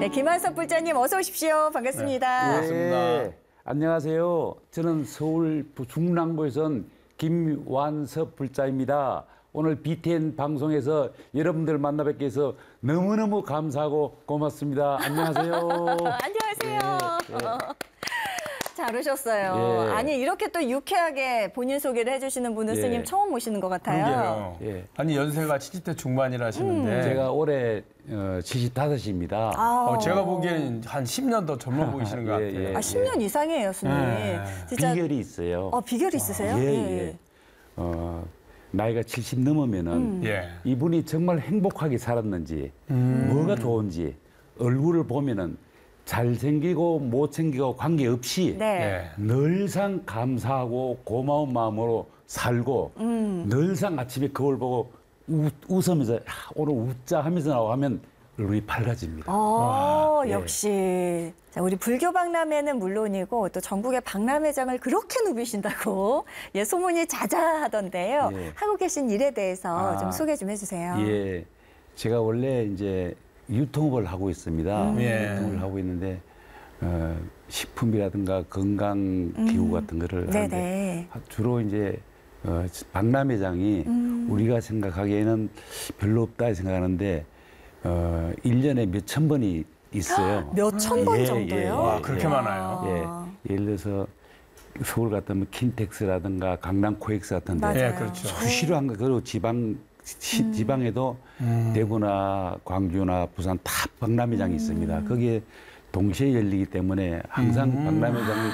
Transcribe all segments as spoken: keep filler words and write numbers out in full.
네, 김한섭 불자님 어서 오십시오. 반갑습니다. 네, 반갑습니다. 네, 안녕하세요. 저는 서울 중랑구에선 김완섭 불자입니다. 오늘 비티엔 방송에서 여러분들 만나 뵙게 해서 너무너무 감사하고 고맙습니다. 안녕하세요. 안녕하세요. 예, 예. 잘 오셨어요. 예. 아니 이렇게 또 유쾌하게 본인 소개를 해주시는 분은 예. 스님 처음 모시는 것 같아요. 그러게요. 예. 아니 연세가 칠십 대 중반이라시는데 제가 올해 어, 칠십오입니다. 아, 어, 제가 보기에는 한 십 년 더 젊어 보이시는 것 예, 같아요. 예. 아, 십 년 이상이에요, 스님. 예. 진짜. 비결이 있어요. 어, 비결 있으세요? 예, 예. 어, 나이가 칠십 넘으면은 음. 예. 이분이 정말 행복하게 살았는지 음. 뭐가 좋은지 얼굴을 보면은 잘생기고 못생기고 관계없이 네. 예. 늘상 감사하고 고마운 마음으로 살고 음. 늘상 아침에 거울 보고 웃, 웃으면서 야, 오늘 웃자 하면서 나오면 얼굴이 밝아집니다. 어, 예. 역시. 자, 우리 불교 박람회는 물론이고 또 전국의 박람회장을 그렇게 누비신다고 예, 소문이 자자하던데요. 예. 하고 계신 일에 대해서 아. 좀 소개 좀 해주세요. 예, 제가 원래 이제 유통업을 하고 있습니다. 예. 유통을 하고 있는데 어, 식품이라든가 건강 기구 같은 거를 하는데 음. 네네. 주로 이제 어, 박람회장이 음. 우리가 생각하기에는 별로 없다 생각하는데 어, 일 년에 몇천 번이 있어요. 몇천 번 예, 정도요? 예, 와, 예, 그렇게 예. 많아요? 예, 예를 들어서 서울 같으면 킨텍스라든가 강남 코엑스 같은데 맞아요. 예, 그렇죠. 수시로 한 거, 그리고 지방, 시, 음. 지방에도 대구나 광주나 부산 다 박람회장이 있습니다. 거기에 동시에 열리기 때문에 항상 음. 박람회장이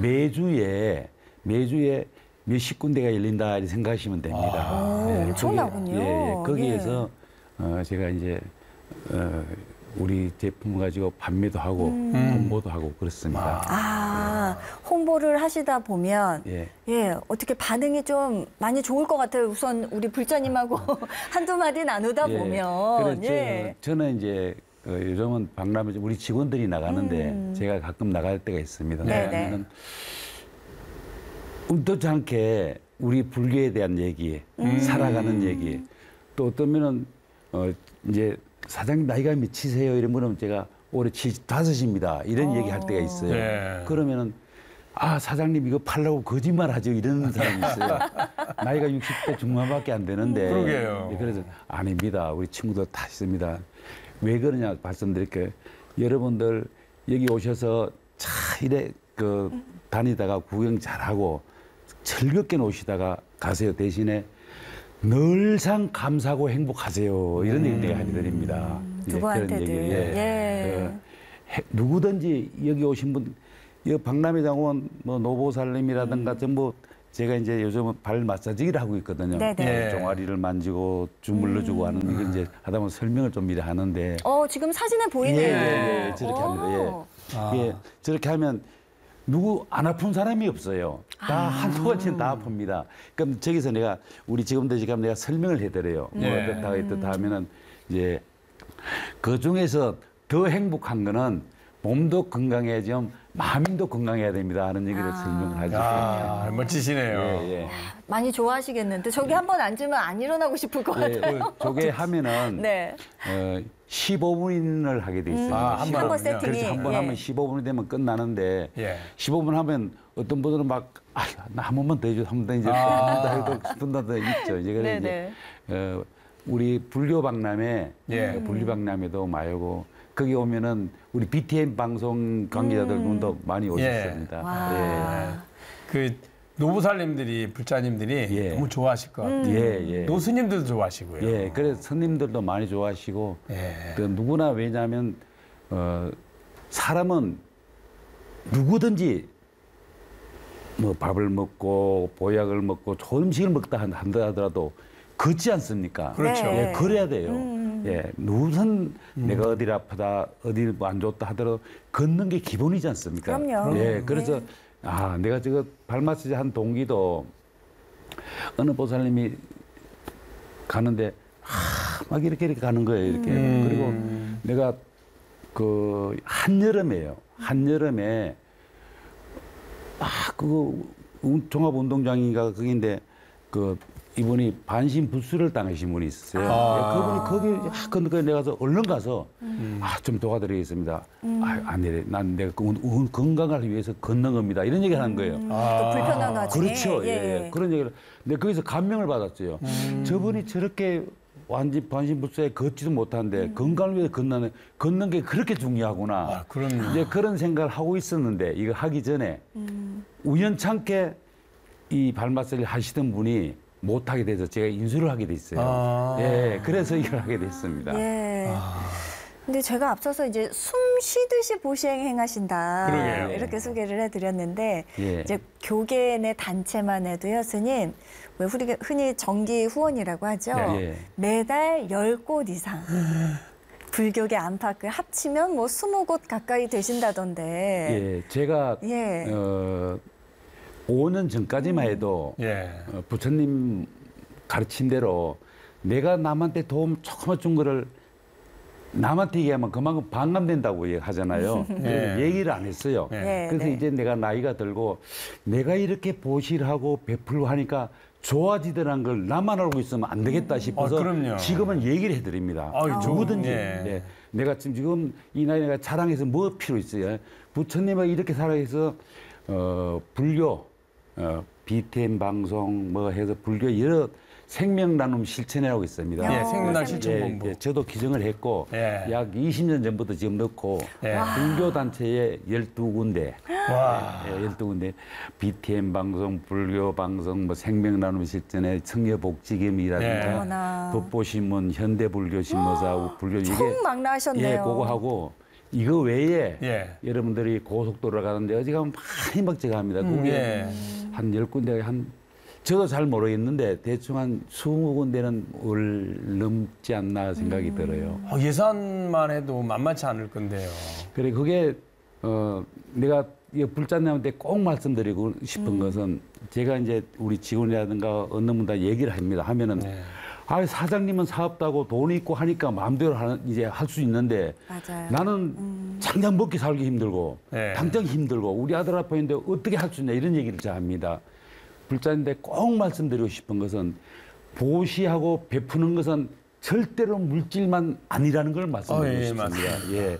매주에, 매주에 몇십 군데가 열린다 이렇게 생각하시면 됩니다. 오, 예, 엄청나군요. 거기- 예, 예, 거기에서 어, 제가 이제 어, 우리 제품을 가지고 판매도 하고 홍보도 하고 그렇습니다. 음. 아, 홍보를 하시다 보면 예. 예, 어떻게 반응이 좀 많이 좋을 것 같아요. 우선 우리 불자님하고 한두 마디 나누다 예. 보면. 그래, 예. 저, 저는 이제 어, 요즘은 박람회 우리 직원들이 나가는데 제가 가끔 나갈 때가 있습니다. 음. 네네. 나가면은 의도치 않게 우리 불교에 대한 얘기, 음. 살아가는 얘기, 또 어떠면은 어, 이제 사장님 나이가 몇이세요? 이런 분은 제가 올해 칠십오입니다. 이런 어. 얘기 할 때가 있어요. 네. 그러면은 아 사장님 이거 팔라고 거짓말 하죠 이런 사람이 있어요. 나이가 육십 대 중반밖에 안 되는데. 그러게요. 예, 그래서 아닙니다. 우리 친구들 다 있습니다. 왜 그러냐 말씀드릴게요. 여러분들 여기 오셔서 차 이래 그 다니다가 구경 잘하고 즐겁게 노시다가 가세요. 대신에 늘상 감사하고 행복하세요. 이런 얘기 내가 해드립니다. 이제 그런 누구한테든. 얘기. 예. 어, 해- 누구든지 여기 오신 분, 이 박람회장원 뭐 노보살님이라든가 전부 제가 이제 요즘은 발 마사지기를 하고 있거든요. 네네. 예. 종아리를 만지고 주물러주고 하는 이걸 이제 하다 보면 설명을 좀 미리 하는데 어, 지금 사진에 보이네요. 예, 예, 예, 저렇게 오. 합니다. 아. 예. 예, 저렇게 하면 누구 안 아픈 사람이 없어요. 다 한두 번쯤 다 아픕니다. 그럼 저기서 내가 우리 직원들 지금 내가 설명을 해드려요. 뭐 예. 어떻다 어떻다 하면은 이제 그 중에서 더 행복한 거는 몸도 건강해야지만 마음도 건강해야 됩니다 하는 얘기를 아. 설명을 하죠. 아, 멋지시네요. 예, 예. 많이 좋아하시겠는데 저기 한 번 앉으면 안 일어나고 싶을 것 예, 같아요. 저게 하면은 네. 어, 십오 분을 하게 돼 있어요. 아, 한 한 번 번은요? 세팅이. 그래서 한 번 예. 하면 십오 분이 되면 끝나는데 예. 십오 분 하면 어떤 분들은 막 아, 나 한 번만 더 해줘, 한 번 더 이제 아. 한 번 더 싶은 분도 있죠. 이제 그래서 네네. 이제 어, 우리 불교 박람회, 예. 어, 불교 박람회도 마요고 거기 오면은 우리 비티엔 방송 관계자들도 많이 오셨습니다. 음. 와. 그 노부살님들이 불자님들이 예. 너무 좋아하실 것 같아요. 예, 예. 노스님들도 좋아하시고요. 예, 그래서 손님들도 많이 좋아하시고 예. 또 누구나 왜냐하면 어, 사람은 누구든지 뭐 밥을 먹고 보약을 먹고 좋은 음식을 먹다 한- 한다 하더라도 걷지 않습니까? 그렇죠. 네. 예, 걸어야 돼요. 음. 예, 무슨 내가 어디 아프다, 어디 뭐 안 좋다 하더라도 걷는 게 기본이지 않습니까? 그럼요. 예, 그래서 네. 아, 내가 저거 발 마사지 한 동기도 어느 보살님이 가는데 아, 막 이렇게 이렇게 가는 거예요, 이렇게. 음. 그리고 내가 그 한여름에요. 한여름에 아, 그거 운- 종합운동장인가 거기인데 그 이분이 반신불수를 당하신 분이 있었어요. 아. 예, 그분이 거기 아, 근데 내가 가서 얼른 가서 아, 좀 도와드리겠습니다. 아, 안 돼. 난 내가 건- 건- 건강을 위해서 걷는 겁니다. 이런 얘기를 하는 거예요. 또 불편한 와중에. 그렇죠. 예, 예. 그런 얘기를. 근데 거기서 감명을 받았어요. 저분이 저렇게 완전 반신불수에 걷지도 못하는데 건강을 위해서 걷는, 걷는 게 그렇게 중요하구나. 아, 그럼요. 이제 그런 생각을 하고 있었는데 이거 하기 전에 우연찮게 이 발마사지를 하시던 분이 못하게 돼서 제가 인수를 하게 됐어요. 아. 예, 그래서 이걸 하게 됐습니다. 예. 근데 제가 앞서서 이제 숨 쉬듯이 보시행 행하신다. 그러게요. 이렇게 소개를 해드렸는데 예. 이제 교계 내 단체만 해도요, 스님, 왜 우리가 흔히 정기 후원이라고 하죠. 예. 매달 열 곳 이상. 불교계 안팎을 합치면 뭐 스무 곳 가까이 되신다던데. 예, 제가 예. 어, 오 년 전까지만 해도 예. 어, 부처님 가르친 대로 내가 남한테 도움 조금만 준 거를 남한테 얘기하면 그만큼 반감된다고 하잖아요. 예. 얘기를 안 했어요. 예. 네, 그래서 네. 이제 내가 나이가 들고 내가 이렇게 보실하고 베풀고 하니까 좋아지더라는 걸 나만 알고 있으면 안 되겠다 싶어서 아, 그럼요. 지금은 얘기를 해드립니다. 아유, 좋은- 누구든지. 예. 네. 내가 지금, 지금 이 나이 내가 자랑해서 뭐 필요 있어요. 부처님을 이렇게 살아서 어, 불교, 어, 비티엠 방송 뭐 해서 불교 여러 생명 나눔 실천하고 있습니다. 예, 생명날 어, 실천본부. 예, 예, 저도 기증을 했고 예. 약 이십 년 전부터 지금 넣고 예. 불교 단체에 열두 군데, 와. 예, 열두 군데 비티엠 방송, 불교 방송, 뭐 생명 나눔 실천에 청려복지겸이라든가 예. 어머나. 법보신문, 현대불교신문사, 불교 이게 총망라하셨네요. 예, 그거 하고 이거 외에 예. 여러분들이 고속도로 가는데 어디 가면 많이 먹지갑니다. 음, 그게 예. 한 열 군데 한 저도 잘 모르겠는데 대충 한 스무 군데는 올 넘지 않나 생각이 음. 들어요. 어, 예산만 해도 만만치 않을 건데요. 그래 그게 어 내가 이 불자님한테 꼭 말씀드리고 싶은 것은 제가 이제 우리 직원이라든가 어느 분 다 얘기를 합니다. 하면은 네. 아 사장님은 사업다고 돈이 있고 하니까 마음대로 하는 이제 할 수 있는데 맞아요. 나는 당장 먹기 살기 힘들고 네. 당장 힘들고 우리 아들 아빠 있는데 어떻게 할 수 있냐 이런 얘기를 제가 합니다. 불자인데 꼭 말씀드리고 싶은 것은 보시하고 베푸는 것은 절대로 물질만 아니라는 걸 말씀드리고 어, 예, 싶습니다. 맞습니다. 예.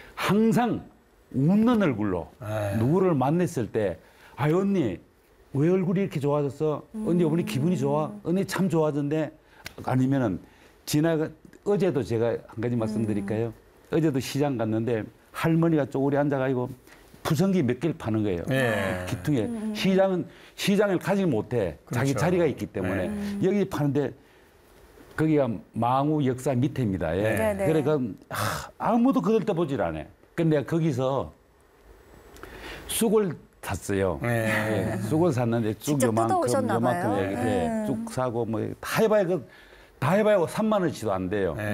항상 웃는 얼굴로 네. 누구를 만났을 때 아 언니 왜 얼굴이 이렇게 좋아졌어? 언니 어머니 기분이 좋아? 언니 참 좋아졌네? 아니면은 지나가 어제도 제가 한 가지 말씀드릴까요? 어제도 시장 갔는데 할머니가 쪼그리 앉아가지고 푸성기 몇 개를 파는 거예요. 예. 기퉁에 시장은 시장을 가지 못해 자기 그렇죠. 자리가 있기 때문에 음. 여기 파는데 거기가 망우 역사 밑에입니다. 예. 네, 네. 그래 그 아, 아무도 그들 때 보질 않아. 근데 내가 거기서 쑥을 샀어요. 예. 예, 쑥을 샀는데 쑥 직접 요만큼 뜯어오셨나 요만큼 봐요. 이렇게 네. 쑥 사고 뭐 다 해봐야 그 다 해봐야 삼만 원치도 안 돼요. 예.